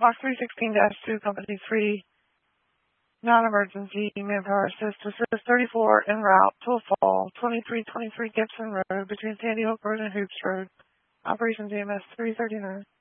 Box 316-2, Company 3, non-emergency manpower assist 34 en route to a fall, 2323 Gibson Road between Sandy Hook Road and Hoops Road. Operations EMS 339.